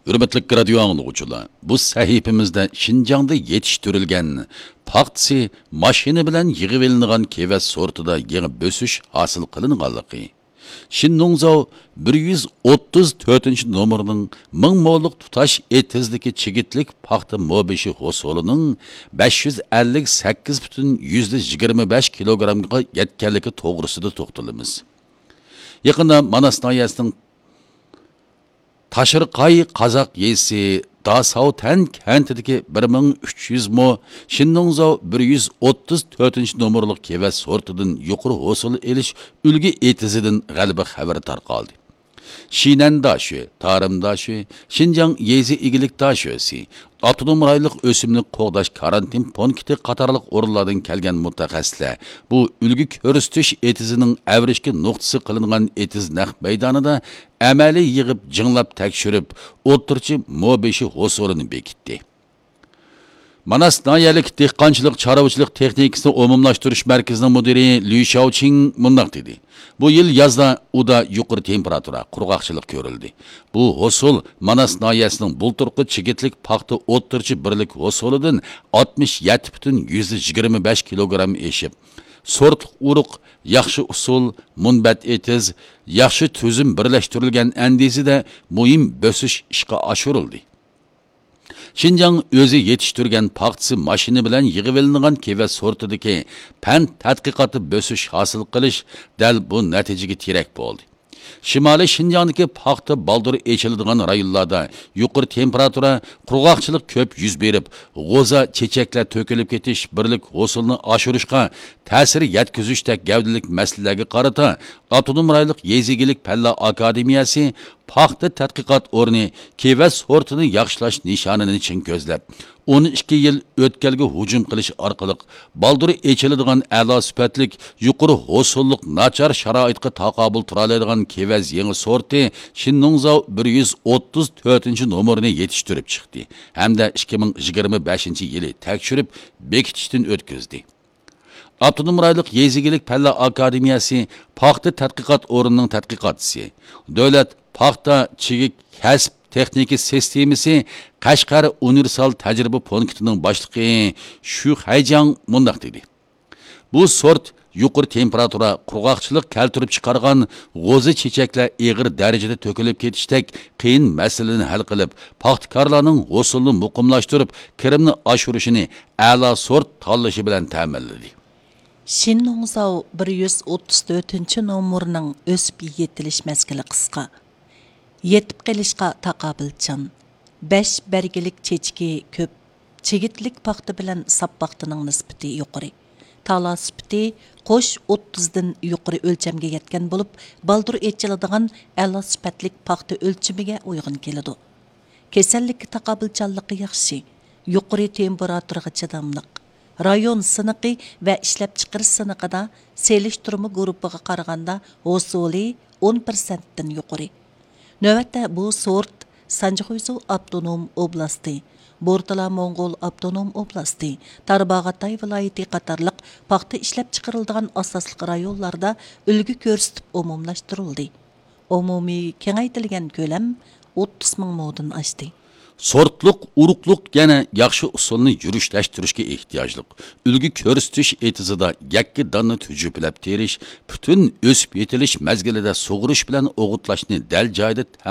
Hürmetli radio anlıqçılar, bu sahifimizde Şinjan'da yetiştirilgen paxtisi maşini bilen yığıvelingan keves sortida yeni bösüş hasıl kılınganlığı. Şinnongzao 134 nomerinin 1000 moluk tutaş etizliki çigitlik paxta mobeşi hosolunun 558,25 kilogramga yetkenliki toğrısıda toxtalımız. Yakında Manas nahiyasının Taşırqay Qazaq yesi Dasao Tan kentidagi 1300 mo, Şinnongzao 134 nomerlik keves sortidan yuqori hosil elish ulgi etizidan g'alaba xabari tarqaldi. Şinandaşı, Tarımdaşı, Şinjan Yezi İgilik Daşösi, Avtonom raylık ösümlük qoğdaş karantin punkti qatarlıq orlardan kelgen mutaxassislar bu ulgi körüstüş etizinin avrishki nuqtasi qilingan etiz naq meydanida amali yig'ib jinglab tekshirib, o'ttirchi mobeshi hosolini bekitdi. Manas nahiyalik dehqonchilik chorvachilik texnikasini umumlashtirish markazining mudiri Liu Shaoqing mundaq dedi. Bu yil yozda uda yuqori temperatura, qurg'oqchilik ko'rildi. Bu hosul Manas nahiyasining bulturqi chigitlik paxta o'ttirchi birlik hosulidan 67,25 kilogram eshib, sortliq urug', yaxshi usul, munbat etiz, yaxshi tuzum birlashtirilgan andizida muhim bösüş ishga oshirildi. Şinjan özü yetiştirgen paxtisi maşini bilen yığıvelingan keves sortidagi pan tadqiqoti bösüş hasıl qilish dal bu natijagi terak bo'ldi. Şimali Şinjandagi paxta baldır echiladigan rayonlarda yuqori temperatura, qurg'oqchilik ko'p yuz berib, g'o'za chechaklar to'kilib ketish birlik hosilni oshirishga ta'sir yetkazishdek gavdalik masalalarga qarata Avtonom rayonlik yezigilik palla akademiyasi paxta tadqiqot o'rni keves sortini yaxshilash nishonini chin ko'zlab 12 yil o'tkalga hujum qilish orqali baldiri echiladigan a'lo sifatlik yuqori hosillik nachar sharoitga taqobil tura oladigan keves yangi sorti Şinnongzao 134 nomerini yetishtirib chiqdi hamda 2025 yili tekshirib bekitishdan o'tkazdi. Avtonom rayonlik yezigilik palla akademiyasi paxta tadqiqot o'rnining tadqiqotchisi, davlat paxta chigik kasb texnika sistemasi Qashqar universal tajriba punktining boshlig'i Shu Hayjang mundaq dedi. Bu sort yuqori temperatura, qurg'oqchilik keltirib chiqargan g'o'zi chechaklar ig'ir darajada to'kilib ketishdek qiyin masalani hal qilib, paxtakorlarning hosilni muqimlashtirib, kirimni oshirishini a'lo sort tanlashi bilan ta'minladi. Şinnongzao 134 nomerining o'sib yetilish mezgili qisqa. Yetib qilishga taqobilchan. 5 bergilik chechki ko'p. Chigitlik paxta bilan sap paxtaning nisbati yuqori. Tala sifati qo'sh 30 dan yuqori o'lchamga yetgan bo'lib, baldur echiladigan a'lo sifatlik paxta o'lchamiga uyg'un keladi. Kasallikka taqobilchanligi yaxshi. Yuqori temperaturga chidamliq. Rayon sınıqı və işləp çıxırış sınıqıda seliştirmə qrupuğa qaraganda hosuli 10%-dən yuqori. Növətdə bu sort Sanjixuysu Avtonom Oblasti, Bortala Mongol Avtonom Oblasti, Tarbağatay vilayeti qatarlıq paxta işləp çıxırıldığan asaslıq rayonlarda ülgü görsütüb umumlaşdırıldı. Umumi kengaytilgan kölam 30 000 modun aşdı. Sortluq, uruqluq yana yaxshi usulni yurishtirishga ehtiyojliq. Ulgi ko'rsatish etizida yakki donni tujuplab terish, butun o'sib yetilish mazgilida sug'urish bilan o'g'utlashni dal joyida